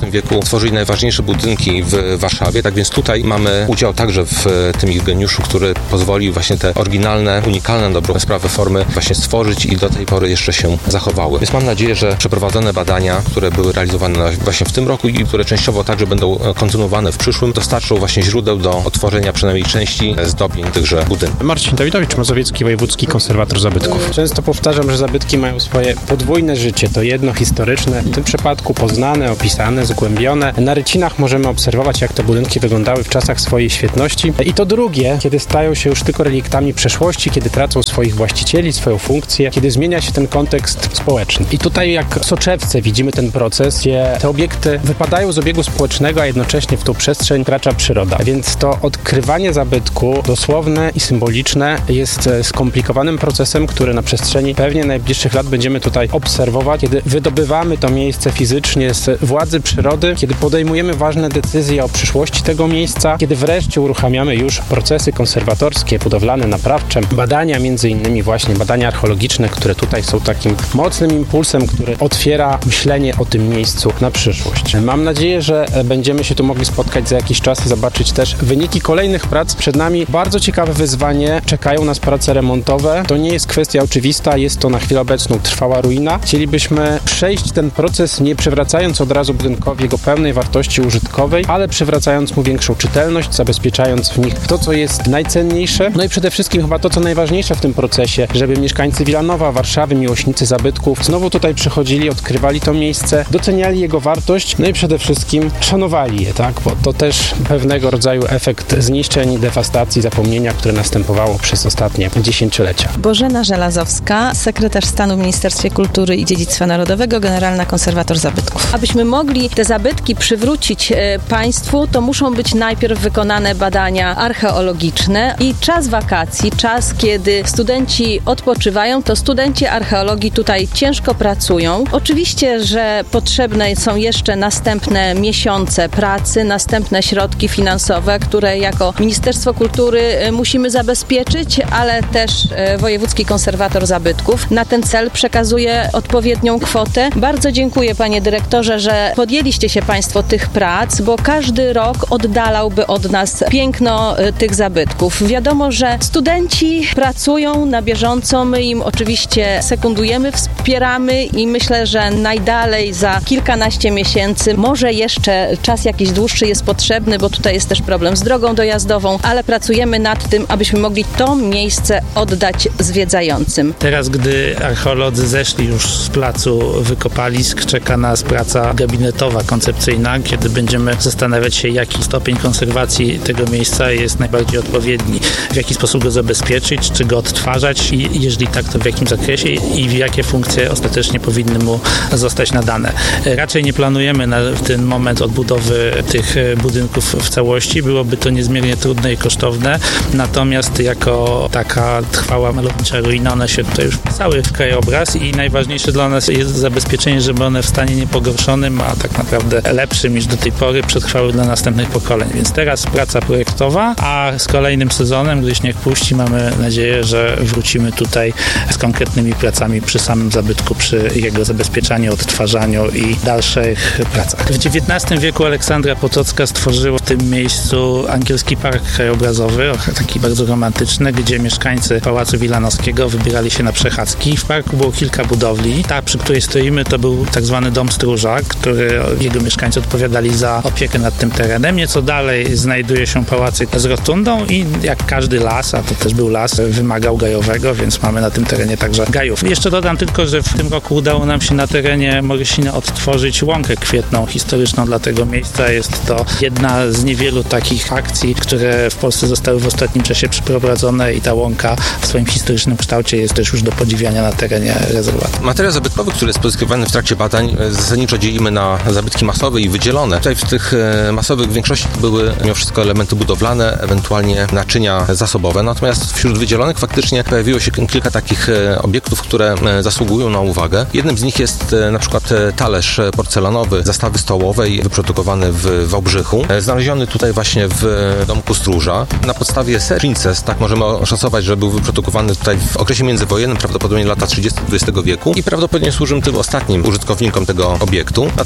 dziewiętnastym wieku tworzyli najważniejsze budynki w Warszawie, tak więc tutaj mamy udział także w tym ich geniuszu, który pozwolił właśnie te oryginalne, unikalne dobrą sprawę formy właśnie stworzyć i do tej pory jeszcze się zachowały. Więc mam nadzieję, że przeprowadzone badania, które były realizowane właśnie w tym roku i które częściowo także będą kontynuowane w przyszłym, dostarczą właśnie źródeł do otworzenia przynajmniej części zdobień tychże budynków. Marcin Dawidowicz, Mazowiecki Wojewódzki Konserwator Zabytków. Często powtarzam, że zabytki mają swoje podwójne życie. To jedno historyczne, w tym przypadku poznane, opisane, zgłębione. Na rycinach możemy obserwować, jak te budynki wyglądały w czasach swojej świetności. I to drugie, kiedy stają się już tylko reliktami przeszłości, kiedy tracą swoich właścicieli, swoją funkcję, kiedy zmienia się ten kontekst społeczny. I tutaj jak w soczewce widzimy ten proces, gdzie te obiekty wypadają z obiegu społecznego, a jednocześnie w tą przestrzeń wkracza przyroda. Więc to odkrywanie zabytku, dosłowne i symboliczne, jest skomplikowanym procesem, który na przestrzeni pewnie najbliższych lat będziemy tutaj obserwować, kiedy wydobywamy to miejsce fizycznie z władzy przyrody, kiedy podejmujemy ważne decyzje o przyszłości tego miejsca, kiedy wreszcie uruchamiamy już procesy konserwatorskie, budowlane, naprawcze, badania, między innymi właśnie badania archeologiczne, które tutaj są takim mocnym impulsem, który otwiera myślenie o tym miejscu na przyszłość. Mam nadzieję, że będziemy się tu mogli spotkać za jakiś czas i zobaczyć też wyniki kolejnych prac. Przed nami bardzo ciekawe wyzwanie, czekają nas prace remontowe. To nie jest kwestia oczywista, jest to na chwilę obecną trwała ruina. Chcielibyśmy przejść ten proces, nie przywracając od razu budynkowi jego pełnej wartości użytkowej, ale przywracając mu większą czytelność, zabezpieczając w nich to, co jest najcenniejsze. No i przede wszystkim chyba to, co najważniejsze w tym procesie, żeby mieszkańcy Wilanowa, Warszawy, miłośnicy zabytków znowu tutaj przychodzili, odkrywali to miejsce, doceniali jego wartość, no i przede wszystkim szanowali je, tak? Bo to też pewnego rodzaju efekt zniszczeń, dewastacji, zapomnienia, które następowało przez ostatnie dziesięciolecia. Bożena Żelazowska, sekretarz stanu w Ministerstwie Kultury i Dziedzictwa Narodowego, generalna konserwator zabytków. Abyśmy mogli te zabytki przywrócić e, państwu, to muszą być najpierw wykonane badania archeologiczne i czas wakacji, czas, kiedy studenci odpoczywają, to studenci archeologii tutaj ciężko pracują. Oczywiście, że potrzebne są jeszcze następne miesiące pracy, następne środki finansowe, które jako Ministerstwo Kultury musimy zabezpieczyć, ale też Wojewódzki Konserwator Zabytków na ten cel przekazuje odpowiednią kwotę. Bardzo dziękuję, panie dyrektorze, że podjęliście się państwo tych prac, bo każdy rok oddalałby od nas piękno tych zabytków. Wiadomo, że studenci pracują na bieżąco, my im oczywiście sekundujemy, wspieramy i myślę, że najdalej za kilkanaście miesięcy, może jeszcze czas jakiś dłuższy jest potrzebny, bo tutaj jest też problem z drogą dojazdową, ale pracujemy nad tym, abyśmy mogli to miejsce oddać zwiedzającym. Teraz, gdy archeolodzy zeszli już z placu wykopalisk, czeka nas praca gabinetowa, koncepcyjna, kiedy będziemy zastanawiać się, jaki stopień konserwacji tego miejsca jest najbardziej odpowiedni, w jaki sposób go zabezpieczyć, czy go odtwarzać i jeżeli tak, to w jakim zakresie i w jakie funkcje ostatecznie powinny mu zostać nadane. Raczej nie planujemy na ten moment odbudowy tych budynków w całości, byłoby to niezmiernie trudne i kosztowne, natomiast jako taka trwała malownicza ruina, one się tutaj już wpisały w krajobraz i najważniejsze dla nas jest zabezpieczenie, żeby one w stanie niepogorszonym, a tak naprawdę lepszym niż do tej pory przetrwały dla następnych pokoleń. Więc teraz praca projektowa, a z kolejnym sezonem, gdy śnieg puści, mamy nadzieję, że wrócimy tutaj z konkretnymi pracami przy samym zabytku, przy jego zabezpieczaniu, odtwarzaniu i dalszych pracach. W dziewiętnastym wieku Aleksandra Potocka stworzyła w tym miejscu Angielski Park Krajobrazowy, taki bardzo romantyczny, gdzie mieszkańcy Pałacu Wilanowskiego wybierali się na przechadzki. W parku było kilka budowli. Ta, przy której stoimy, to był tak zwany Dom Stróża, który jego mieszkańcy odpowiadali za opiekę nad tym terenem. Nieco dalej znajduje się pałacyk z rotundą i jak każdy las, a to też był las, wymagał gajowego, więc mamy na tym terenie także gajów. Jeszcze dodam tylko, że w tym roku udało nam się na terenie Morysina odtworzyć łąkę kwietną historyczną dla tego miejsca. Jest to jedna z niewielu takich akcji, które w Polsce zostały w ostatnim czasie przeprowadzone i ta łąka w swoim historycznym kształcie jest też już do podziwiania na terenie rezerwatu. Materiał zabytkowy, który jest pozyskiwany w trakcie badań, zasadniczo dzielimy na zabytki masowe i wydzielone. Tutaj w tych masowych w większości były mimo wszystko elementy budowlane, ewentualnie naczynia zasobowe, natomiast wśród wydzielonych faktycznie pojawiło się kilka takich obiektów, które zasługują na uwagę. Jednym z nich jest na przykład talerz porcelanowy zastawy stołowej wyprodukowany w Wałbrzychu, znaleziony tutaj właśnie w domku Stróża. Na podstawie serii Princess, tak możemy oszacować, że był wyprodukowany tutaj w okresie międzywojennym, prawdopodobnie lata trzydzieste dwudziestego wieku i prawdopodobnie służył tym ostatnim użytkownikom tego obiektu. Natomiast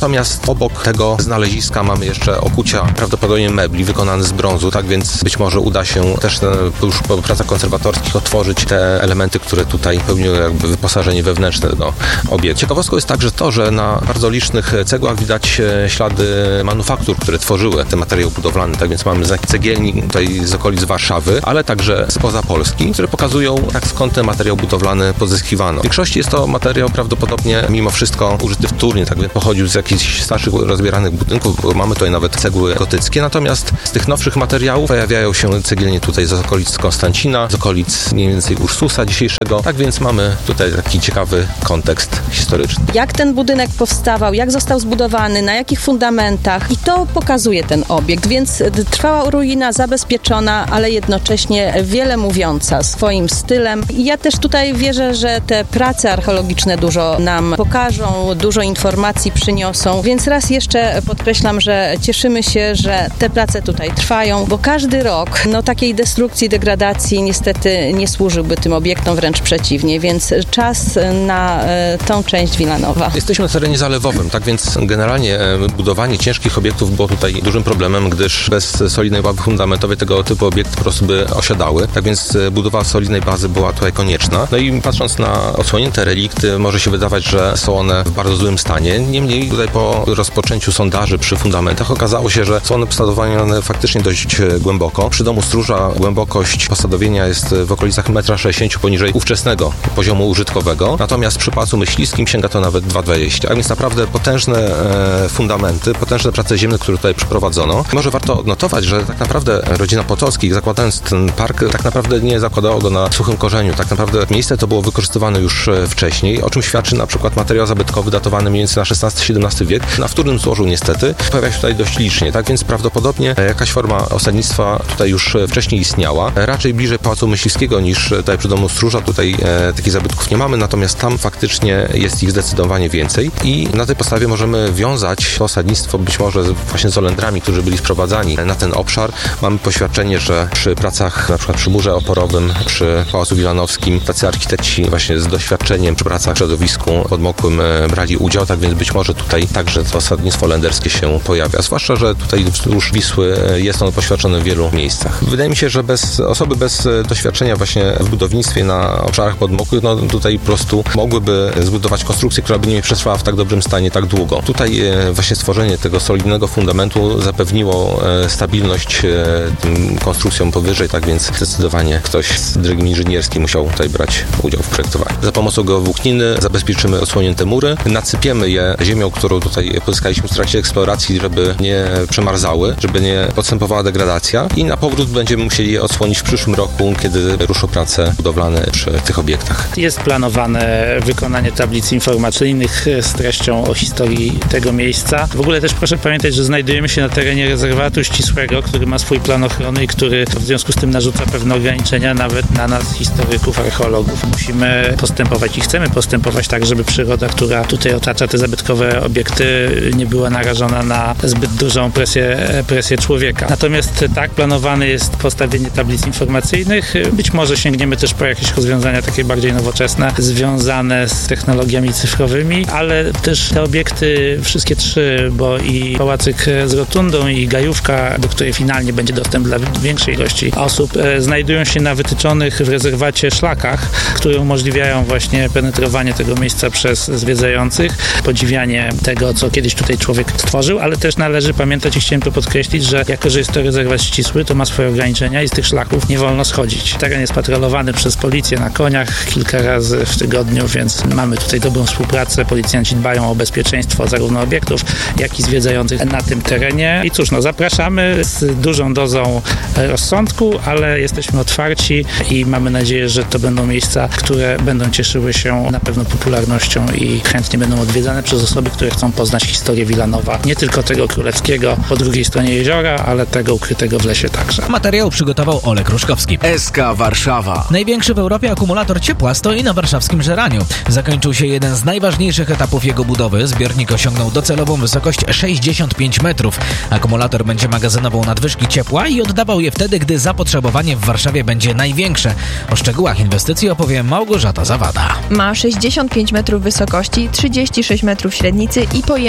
Obok tego znaleziska mamy jeszcze okucia prawdopodobnie mebli wykonane z brązu, tak więc być może uda się też już po pracach konserwatorskich otworzyć te elementy, które tutaj pełniły jakby wyposażenie wewnętrzne tego obiektu. Ciekawostką jest także to, że na bardzo licznych cegłach widać ślady manufaktur, które tworzyły te materiały budowlane, tak więc mamy znaki cegielni tutaj z okolic Warszawy, ale także spoza Polski, które pokazują, jak skąd ten materiał budowlany pozyskiwano. W większości jest to materiał prawdopodobnie mimo wszystko użyty wtórnie, tak więc pochodził z jakichś starszych rozbieranych budynków, bo mamy tutaj nawet cegły gotyckie, natomiast z tych nowszych materiałów pojawiają się cegielnie tutaj z okolic Konstancina, z okolic mniej więcej Ursusa dzisiejszego, tak więc mamy tutaj taki ciekawy kontekst historyczny. Jak ten budynek powstawał, jak został zbudowany, na jakich fundamentach i to pokazuje ten obiekt, więc trwała ruina zabezpieczona, ale jednocześnie wiele mówiąca swoim stylem. I ja też tutaj wierzę, że te prace archeologiczne dużo nam pokażą, dużo informacji przyniosą, więc raz jeszcze podkreślam, że cieszymy się, że te prace tutaj trwają, bo każdy rok no takiej destrukcji, degradacji niestety nie służyłby tym obiektom, wręcz przeciwnie, więc czas na e, tą część Wilanowa. Jesteśmy na terenie zalewowym, tak więc generalnie budowanie ciężkich obiektów było tutaj dużym problemem, gdyż bez solidnej bazy fundamentowej tego typu obiekty po prostu by osiadały, tak więc budowa solidnej bazy była tutaj konieczna. No i patrząc na odsłonięte relikty, może się wydawać, że są one w bardzo złym stanie. Niemniej tutaj po rozpoczęciu sondaży przy fundamentach okazało się, że są one posadowione faktycznie dość głęboko. Przy domu stróża głębokość posadowienia jest w okolicach jeden metr sześćdziesiąt poniżej ówczesnego poziomu użytkowego, natomiast przy Pałacu Myśliwskim sięga to nawet dwa metra dwadzieścia. A więc naprawdę potężne e, fundamenty, potężne prace ziemne, które tutaj przeprowadzono. Może warto odnotować, że tak naprawdę rodzina Potockich, zakładając ten park, tak naprawdę nie zakładało go na suchym korzeniu. Tak naprawdę miejsce to było wykorzystywane już wcześniej, o czym świadczy na przykład materiał zabytkowy datowany mniej więcej na szesnasty siedemnasty wiek. Na wtórnym złożu niestety pojawia się tutaj dość licznie, tak więc prawdopodobnie jakaś forma osadnictwa tutaj już wcześniej istniała. Raczej bliżej Pałacu Myśliwskiego niż tutaj przy domu stróża. Tutaj e, takich zabytków nie mamy, natomiast tam faktycznie jest ich zdecydowanie więcej i na tej podstawie możemy wiązać to osadnictwo być może właśnie z Olendrami, którzy byli sprowadzani na ten obszar. Mamy poświadczenie, że przy pracach na przykład przy murze oporowym, przy Pałacu Wilanowskim tacy architekci właśnie z doświadczeniem przy pracach w środowisku podmokłym brali udział, tak więc być może tutaj także to osadnictwo olenderskie się pojawia. Zwłaszcza, że tutaj wzdłuż Wisły jest ono poświadczone w wielu miejscach. Wydaje mi się, że bez osoby bez doświadczenia właśnie w budownictwie na obszarach podmokłych, no tutaj po prostu mogłyby zbudować konstrukcję, która by nie przetrwała w tak dobrym stanie tak długo. Tutaj właśnie stworzenie tego solidnego fundamentu zapewniło stabilność tym konstrukcjom powyżej, tak więc zdecydowanie ktoś z drogim inżynierskim musiał tutaj brać udział w projektowaniu. Za pomocą geowłókniny zabezpieczymy odsłonięte mury, nasypiemy je ziemią, którą tutaj pozyskaliśmy w trakcie eksploracji, żeby nie przemarzały, żeby nie podstępowała degradacja i na powrót będziemy musieli je odsłonić w przyszłym roku, kiedy ruszą prace budowlane przy tych obiektach. Jest planowane wykonanie tablic informacyjnych z treścią o historii tego miejsca. W ogóle też proszę pamiętać, że znajdujemy się na terenie rezerwatu ścisłego, który ma swój plan ochrony i który w związku z tym narzuca pewne ograniczenia nawet na nas, historyków, archeologów. Musimy postępować i chcemy postępować tak, żeby przyroda, która tutaj otacza te zabytkowe obiekty, nie była narażona na zbyt dużą presję, presję człowieka. Natomiast tak, planowane jest postawienie tablic informacyjnych. Być może sięgniemy też po jakieś rozwiązania takie bardziej nowoczesne, związane z technologiami cyfrowymi, ale też te obiekty, wszystkie trzy, bo i pałacyk z rotundą i gajówka, do której finalnie będzie dostęp dla większej ilości osób, znajdują się na wytyczonych w rezerwacie szlakach, które umożliwiają właśnie penetrowanie tego miejsca przez zwiedzających, podziwianie tego, co kiedyś tutaj człowiek stworzył, ale też należy pamiętać i chciałem to podkreślić, że jako, że jest to rezerwat ścisły, to ma swoje ograniczenia i z tych szlaków nie wolno schodzić. Teren jest patrolowany przez policję na koniach kilka razy w tygodniu, więc mamy tutaj dobrą współpracę. Policjanci dbają o bezpieczeństwo zarówno obiektów, jak i zwiedzających na tym terenie. I cóż, no zapraszamy z dużą dozą rozsądku, ale jesteśmy otwarci i mamy nadzieję, że to będą miejsca, które będą cieszyły się na pewno popularnością i chętnie będą odwiedzane przez osoby, które chcą poznać historię Wilanowa. Nie tylko tego królewskiego po drugiej stronie jeziora, ale tego ukrytego w lesie także. Materiał przygotował Olek Ruszkowski. S K Warszawa. Największy w Europie akumulator ciepła stoi na warszawskim Żeraniu. Zakończył się jeden z najważniejszych etapów jego budowy. Zbiornik osiągnął docelową wysokość sześćdziesiąt pięć metrów. Akumulator będzie magazynował nadwyżki ciepła i oddawał je wtedy, gdy zapotrzebowanie w Warszawie będzie największe. O szczegółach inwestycji opowie Małgorzata Zawada. Ma sześćdziesiąt pięć metrów wysokości, trzydzieści sześć metrów średnicy i pojemność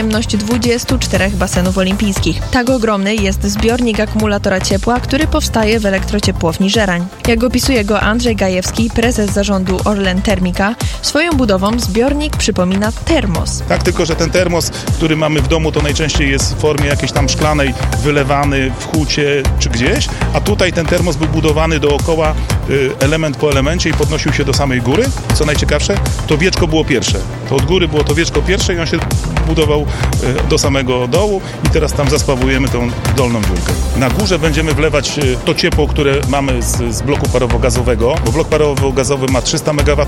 pojemność dwudziestu czterech basenów olimpijskich. Tak ogromny jest zbiornik akumulatora ciepła, który powstaje w elektrociepłowni Żerań. Jak opisuje go Andrzej Gajewski, prezes zarządu Orlen Termika, swoją budową zbiornik przypomina termos. Tak, tylko że ten termos, który mamy w domu, to najczęściej jest w formie jakiejś tam szklanej, wylewany w hucie czy gdzieś, a tutaj ten termos był budowany dookoła y, element po elemencie i podnosił się do samej góry. Co najciekawsze, to wieczko było pierwsze. To od góry było to wieczko pierwsze i on się budował y, do samego dołu i teraz tam zaspawujemy tą dolną dziurkę. Na górze będziemy wlewać y, to ciepło, które mamy z, z bloku parowo-gazowego, bo blok parowo-gazowy ma trzysta megawatów